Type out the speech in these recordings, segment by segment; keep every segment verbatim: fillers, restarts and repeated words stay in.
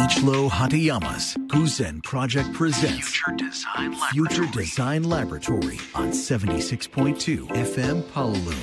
Ichiro Hatayama's Guzen Project presents Future Design Laboratory, Future Design Laboratory on seventy-six point two エフエム Palaloon。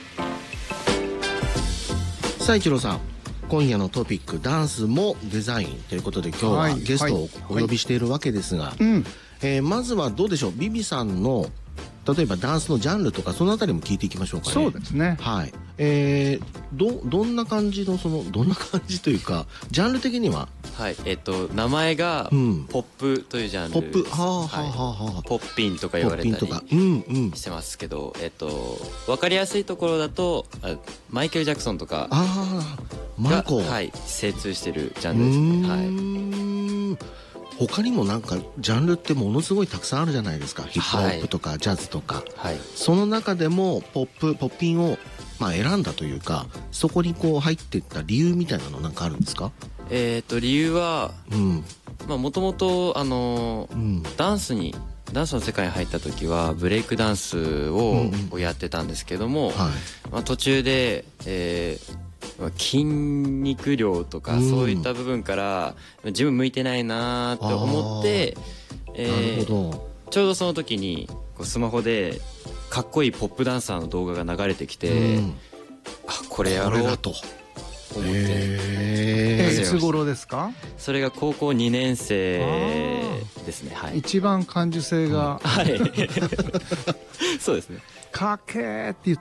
さあ一郎さん、今夜のトピックダンスもデザインということで今日はゲストをお呼びしているわけですが、はいはい、えー、まずはどうでしょう、ビビさんの例えばダンスのジャンルとかそのあたりも聞いていきましょうかね。 そうですね。 はい。えー、どどんな感じのそのどんな感じというかジャンル的には、 はいえっと名前がポップというジャンル、 ポップ、はあはあはあはあ、 ポッピンとか言われたりしてますけど、えっと分かりやすいところだとマイケル・ジャクソンとかが、はい、精通してるジャンルですね。はい。 他にもなんかジャンルってものすごいたくさんあるじゃないですか。ヒップホップとかジャズとか、はい、その中でもポップポッピンをまあ選んだというか、そこにこう入っていった理由みたいなのなんかあるんですか？ えっと理由はもともとあの、うん、ダンスにダンスの世界に入った時はブレイクダンスを、うんうん、をやってたんですけども、はい、まあ、途中で、えー筋肉量とかそういった部分から自分向いてないなって思って、えー、ちょうどその時にこうスマホでかっこいいポップダンサーの動画が流れてきて、うん、あこれやろうと思って。 えー、いつ頃ですか？ それが高校にねん生ですね。はい、一番感受性が、 うん、はいそうですね。 かっけーって言って、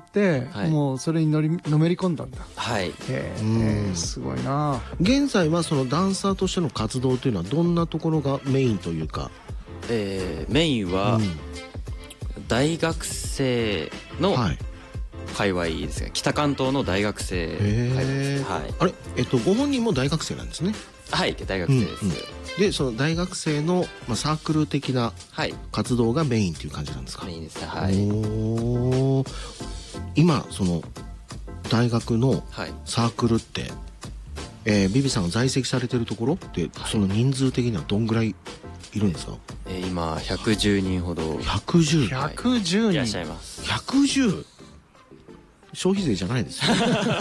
はい、もうそれにのりのめり込んだんだ。 はい。 えー、すごいな。 現在はそのダンサーとしての活動というのはどんなところがメインというか。 えー、メインは大学生の界隈ですね。北関東の大学生界隈です。はい。 あれ、えっとご本人も大学生なんですね。 はい、大学生です。うんうん、 でその大学生の、まあ、サークル的な活動がメインっていう感じなんですか？ メインですね。はい。 お今その大学のサークルって、はい、えー、ビビさんが在籍されてるところって、はい、その人数的にはどんぐらいいるんですか？ えー、今ひゃくじゅうにんほど。 ひゃくじゅう、 ひゃくじゅうにん、 いらっしゃいます。 ひゃくじゅう、消費税じゃないですよ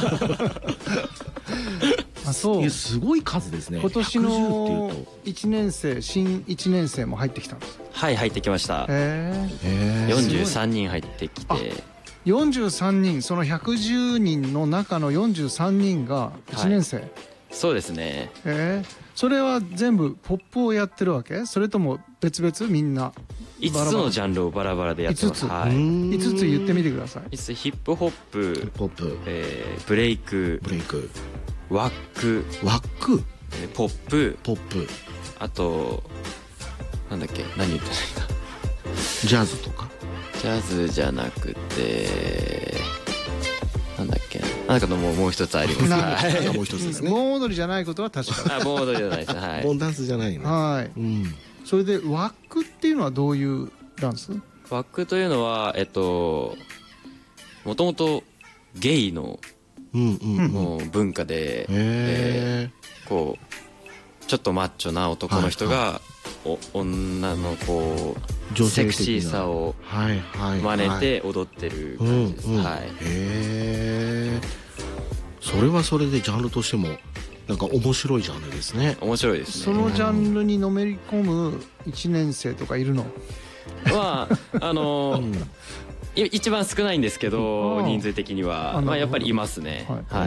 あ、そう、 すごい数ですね。 今年のいちねん生、新いちねん生も入ってきたんです。 はい、入ってきました。 へえ。 よんじゅうさんにん入ってきて、 よんじゅうさんにん、そのひゃくじゅうにんの中のよんじゅうさんにんがいちねん生、はい、 そうですね。 えー、それは全部ポップをやってるわけ？それとも別々みんないつつのジャンルをバラバラでやってます。 はい、いつつ言ってみてください。 いつつヒップホップ、 ヒップホップ、 えー、ブレイク、 ブレイク、 ワック、 ワック、 えー、ポップ、 ポップ、あとなんだっけ、何言ってないかジャズとか。 ジャズじゃなくてなんだっけな、なんかのもうもう一つあります。 なんかもう一つですね。 盆踊りじゃないことは確かに。 あ、盆踊りじゃないですね。はい。 盆ダンスじゃないの。 はい。うん。それでワックっていうのはどういうダンス？ ワックというのはえっともともとゲイのもう文化で、えー、こうちょっとマッチョな男の人が、はいはい、お女のこうセクシーさを真似て踊ってる感じです。はい。へえ。それはそれでジャンルとしてもなんか面白いジャンルですね。 面白いですね。 そのジャンルにのめり込むいちねん生とかいるの？ まああのーうん一番少ないんですけど、人数的にはまあやっぱりいますね。はい。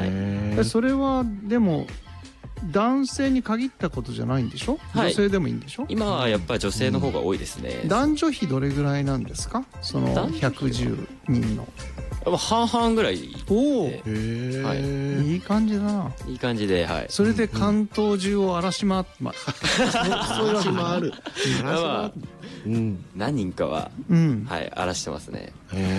はい、それはでも男性に限ったことじゃないんでしょ？はい、女性でもいいんでしょ？ 今はやっぱり女性の方が多いですね。 うん、男女比どれぐらいなんですか？そのひゃくじゅうにんの。 半々ぐらい。 おお、 はい、 いい感じだな。 いい感じで、はい。 それで関東中を荒らし回って、まあ、そういうわけもある。 何人かは、はい、荒らしてますね。